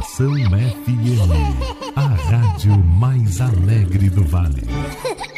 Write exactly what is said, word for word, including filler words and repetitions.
Estação F M, a rádio mais alegre do Vale.